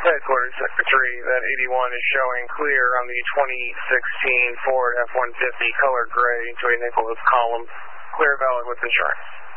Headquarters Secretary, that 81 is showing clear on the 2016 Ford F-150 color gray to a Nicholas column. Clear, valid with insurance.